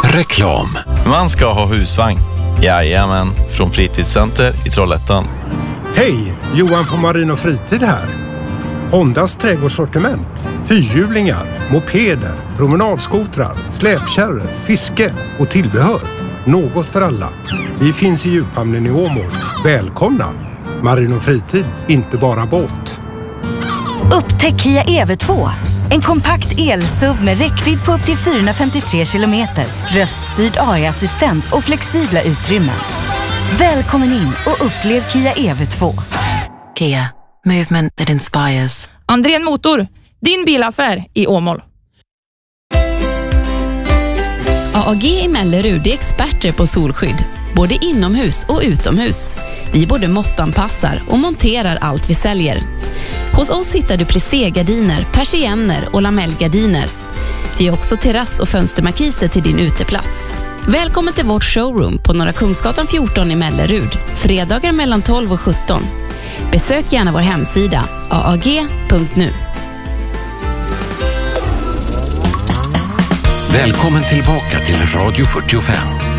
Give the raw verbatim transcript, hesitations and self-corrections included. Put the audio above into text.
Reklam. Man ska ha husvagn. Jajamän, från Fritidscenter i Trollhättan. Hej, Johan på Marin och Fritid här. Hondas trädgårdssortiment, fyrhjulingar, mopeder, promenadskotrar, släpkärror, fiske och tillbehör. Något för alla. Vi finns i djuphamnen i Åmål. Välkomna! Marin och Fritid, inte bara båt. Upptäck Kia E V två. En kompakt el-S U V med räckvidd på upp till fyrahundrafemtiotre kilometer, röststyrd A I-assistent och flexibla utrymmen. Välkommen in och upplev Kia E V två. Kia, movement that inspires. Andrén Motor, din bilaffär i Åmål. A A G i Mellerud är experter på solskydd, både inomhus och utomhus. Vi både måttanpassar och monterar allt vi säljer. Hos oss hittar du plissé-gardiner, persienner och lamellgardiner. Vi har också terrass- och fönstermarkiser till din uteplats. Välkommen till vårt showroom på Norra Kungsgatan fjorton i Mellerud. Fredagar mellan tolv och sjutton. Besök gärna vår hemsida a a g punkt nu. Välkommen tillbaka till Radio fyrtiofem.